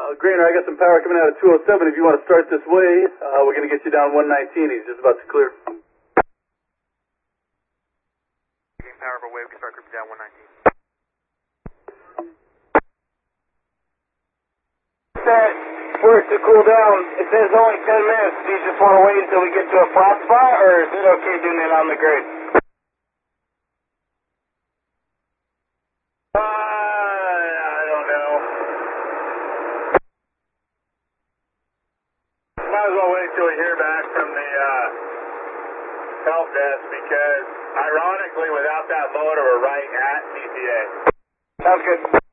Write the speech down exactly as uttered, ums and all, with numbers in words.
Uh, Grainer, I got some power coming out of two oh seven. If you want to start this way, uh, we're going to get you down one nineteen. He's just about to clear. Getting power of a wave, we can start creeping down one nineteen. Set for it to cool down. It says only ten minutes. Do you just want to wait until we get to a flat spot, or is it okay doing it on the grid? Uh, I don't know. Might as well wait until we hear back from the uh, help desk, because ironically, without that motor, we're right at T P A. Sounds good.